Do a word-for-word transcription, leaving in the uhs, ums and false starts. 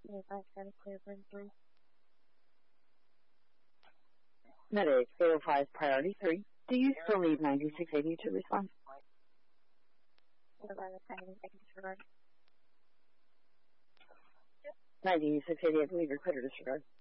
I've got a clear burn three. Medic eight oh five, priority three. Do you still need ninety-six eighty to respond? What about the timing? I can disregard. ninety-six eighty, I believe you're clear to disregard.